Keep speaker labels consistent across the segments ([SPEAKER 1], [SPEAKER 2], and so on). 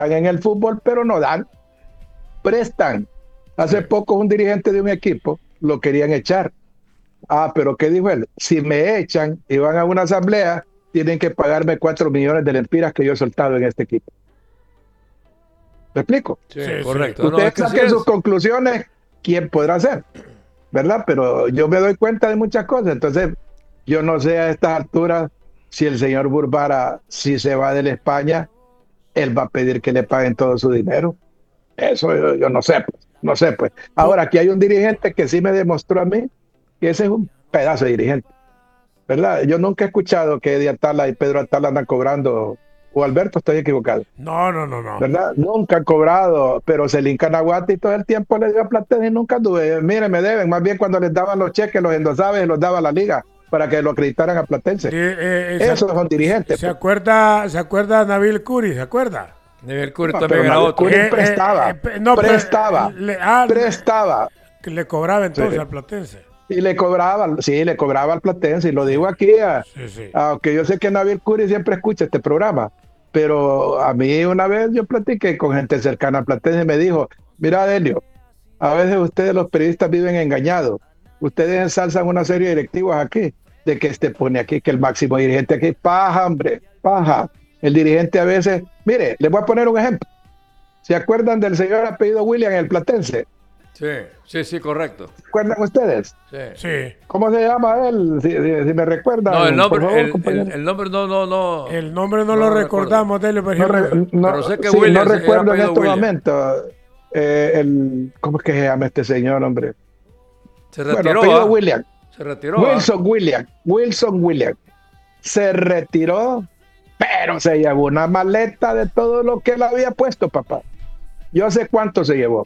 [SPEAKER 1] en el fútbol, pero no dan, prestan. Hace poco un dirigente de un equipo lo querían echar. Ah, pero ¿qué dijo él? Si me echan y van a una asamblea, tienen que pagarme 4 millones de lempiras que yo he soltado en este equipo. ¿Me explico?
[SPEAKER 2] Sí,
[SPEAKER 3] Sí,
[SPEAKER 2] correcto.
[SPEAKER 3] sí.
[SPEAKER 2] No, es
[SPEAKER 1] Ustedes
[SPEAKER 2] que así
[SPEAKER 1] saquen sus
[SPEAKER 2] es.
[SPEAKER 1] conclusiones, ¿quién podrá hacer? ¿Verdad? Pero yo me doy cuenta de muchas cosas. Entonces, yo no sé a estas alturas si el señor Burbara, si se va de la España, él va a pedir que le paguen todo su dinero. Eso yo no sé, pues. No sé, pues. Ahora, aquí hay un dirigente que sí me demostró a mí que ese es un pedazo de dirigente, ¿verdad? Yo nunca he escuchado que Eddie Atala y Pedro Atala andan cobrando, o Alberto, estoy equivocado,
[SPEAKER 3] No, no, no, no.
[SPEAKER 1] ¿verdad? Nunca han cobrado, pero Celín Canaguati todo el tiempo les dio plata y nunca anduve. Mire, me deben, más bien cuando les daban los cheques, los endosaba y los daba a la liga para que lo acreditaran a Platense. Esos son dirigentes.
[SPEAKER 3] ¿Se acuerda Nabil Curi? ¿Se acuerda?
[SPEAKER 2] Nivel Curry
[SPEAKER 1] No,
[SPEAKER 2] también
[SPEAKER 1] pero
[SPEAKER 2] era
[SPEAKER 1] Nabil
[SPEAKER 2] otro.
[SPEAKER 1] Curi prestaba,
[SPEAKER 3] No,
[SPEAKER 1] prestaba, prestaba.
[SPEAKER 3] que le cobraba entonces
[SPEAKER 1] Sí.
[SPEAKER 3] al Platense.
[SPEAKER 1] Y le cobraba, sí, le cobraba al Platense, y lo digo aquí,
[SPEAKER 3] Sí, sí.
[SPEAKER 1] aunque yo sé que Nabil Curi siempre escucha este programa, pero a mí una vez yo platiqué con gente cercana a Platense y me dijo, mira, Delio, a veces ustedes los periodistas viven engañados, ustedes ensalzan una serie de directivos aquí, de que este pone aquí, que el máximo dirigente aquí, paja, hombre, paja. El dirigente a veces, mire, les voy a poner un ejemplo. ¿Se acuerdan del señor apellido William, el Platense?
[SPEAKER 2] Sí, sí, sí, correcto.
[SPEAKER 1] ¿Se acuerdan ustedes?
[SPEAKER 2] Sí.
[SPEAKER 3] Sí.
[SPEAKER 1] ¿Cómo se llama él? Si me recuerdan,
[SPEAKER 2] No, el nombre,
[SPEAKER 1] por favor, compañero.
[SPEAKER 2] el nombre no.
[SPEAKER 3] El nombre no
[SPEAKER 2] No
[SPEAKER 3] lo
[SPEAKER 2] lo
[SPEAKER 3] recordamos, Delio,
[SPEAKER 1] No,
[SPEAKER 2] Pero sé que
[SPEAKER 1] sí, no
[SPEAKER 2] Williams era
[SPEAKER 1] recuerdo en
[SPEAKER 2] apellido
[SPEAKER 1] estos
[SPEAKER 2] Williams.
[SPEAKER 1] momentos. ¿Cómo es que se llama este señor, hombre?
[SPEAKER 2] Se
[SPEAKER 1] Bueno,
[SPEAKER 2] retiró,
[SPEAKER 1] apellido William.
[SPEAKER 2] Se retiró,
[SPEAKER 1] Wilson William. Se retiró, pero se llevó una maleta de todo lo que él había puesto, papá. Yo sé cuánto se llevó.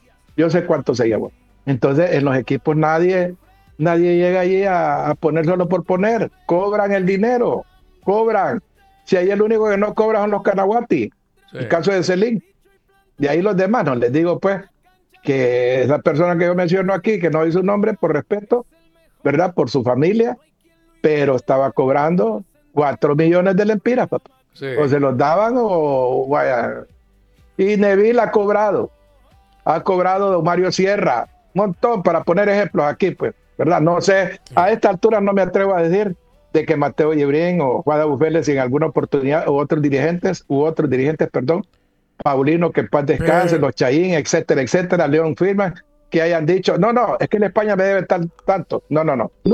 [SPEAKER 1] Entonces, en los equipos nadie llega allí a poner solo por poner. Cobran el dinero, cobran. Si ahí el único que no cobra son los Canaguati,
[SPEAKER 2] Sí.
[SPEAKER 1] el caso de Celín. De ahí los demás, no les digo pues que esa persona que yo menciono aquí, que no dice su nombre por respeto, ¿verdad? Por su familia, pero estaba cobrando 4 millones de lempiras, papá.
[SPEAKER 2] Sí.
[SPEAKER 1] O se los daban o vaya. Y Neville ha cobrado don Mario Sierra, un montón, para poner ejemplos aquí, pues, ¿verdad? No sé, a esta altura no me atrevo a decir de que Mateo Yebrín o Juan Bufeles en alguna oportunidad, u otros dirigentes, perdón, Paulino, que en paz descanse, los Chayín, etcétera, León Firman, que hayan dicho, no, es que en España me debe tanto. No,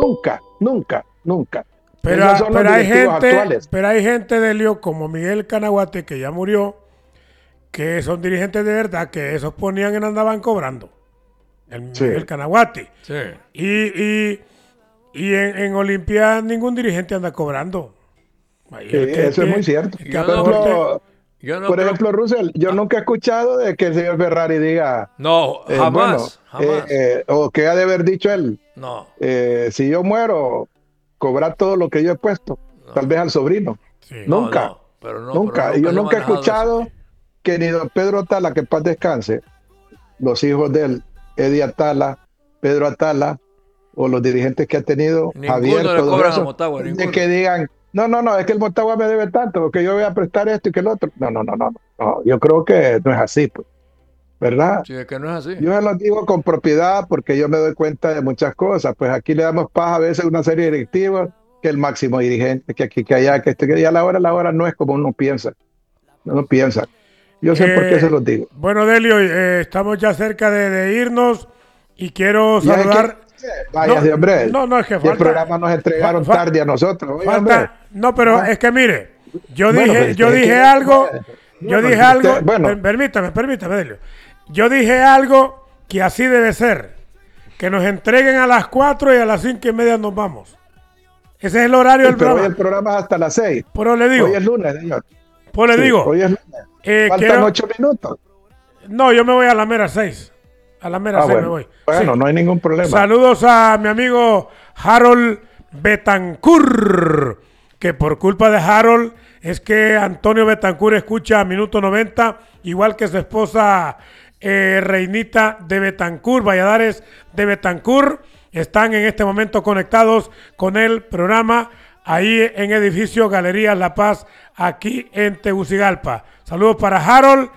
[SPEAKER 1] nunca.
[SPEAKER 3] Pero,
[SPEAKER 1] Esos son los directivos actuales.
[SPEAKER 3] pero hay gente, Delio, como Miguel Canaguate, que ya murió, que son dirigentes de verdad, que esos ponían y no andaban cobrando. El Canaguate.
[SPEAKER 2] Sí.
[SPEAKER 3] Y en Olimpia ningún dirigente anda cobrando. Ahí
[SPEAKER 1] Sí, eso es muy cierto. Por ejemplo, Russell, yo nunca he escuchado de que el señor Ferrari diga,
[SPEAKER 2] No, jamás.
[SPEAKER 1] o que ha de haber dicho él,
[SPEAKER 2] No.
[SPEAKER 1] Si yo muero, cobrar todo lo que yo he puesto, tal vez al sobrino.
[SPEAKER 3] Sí.
[SPEAKER 1] Nunca.
[SPEAKER 2] Pero
[SPEAKER 1] Y yo
[SPEAKER 2] se ha
[SPEAKER 1] nunca he
[SPEAKER 2] manejado
[SPEAKER 1] escuchado
[SPEAKER 2] eso.
[SPEAKER 1] que ni don Pedro Atala, que en paz descanse, los hijos de él, Eddie Atala, Pedro Atala, o los dirigentes que ha tenido,
[SPEAKER 2] Ninguno
[SPEAKER 1] Javier,
[SPEAKER 2] le
[SPEAKER 1] todos
[SPEAKER 2] cobran a
[SPEAKER 1] esos,
[SPEAKER 2] Motagua,
[SPEAKER 1] de
[SPEAKER 2] ninguno.
[SPEAKER 1] que digan, no, es que el Motagua me debe tanto, porque yo voy a prestar esto y que el otro. No, yo creo que no es así, pues, ¿verdad?
[SPEAKER 2] Sí, es que no es así.
[SPEAKER 1] Yo se los digo con propiedad porque yo me doy cuenta de muchas cosas, pues aquí le damos paz a veces a una serie de directivos, que el máximo dirigente, que aquí, que allá, que y a la hora no es como uno piensa. Yo sé por qué se los digo.
[SPEAKER 3] Bueno, Delio, estamos ya cerca de irnos y quiero
[SPEAKER 1] Ya
[SPEAKER 3] saludar.
[SPEAKER 1] Vaya, de hombre.
[SPEAKER 3] No, es que falta.
[SPEAKER 1] El programa nos entregaron tarde a nosotros. Oye,
[SPEAKER 3] Falta. No, pero es que mire, yo dije
[SPEAKER 1] Bueno,
[SPEAKER 3] algo.
[SPEAKER 1] bueno.
[SPEAKER 3] Permítame, Delio. Yo dije algo que así debe ser. Que nos entreguen a las 4 y a las 5:30 nos vamos. Ese es el horario del
[SPEAKER 1] Pero
[SPEAKER 3] programa.
[SPEAKER 1] hoy el programa es hasta las 6.
[SPEAKER 3] Pero le digo.
[SPEAKER 1] Hoy es lunes, señor.
[SPEAKER 3] Pues le digo.
[SPEAKER 1] Hoy es lunes. Faltan 8 minutos.
[SPEAKER 3] No, yo me voy a la mera 6. A la mera 6 me voy.
[SPEAKER 1] Bueno, no hay ningún problema.
[SPEAKER 3] Saludos a mi amigo Harold Betancourt, que por culpa de Harold es que Antonio Betancourt escucha Minuto 90, igual que su esposa Reinita de Betancourt, Valladares de Betancourt. Están en este momento conectados con el programa ahí en edificio Galerías La Paz, aquí en Tegucigalpa. Saludos para Harold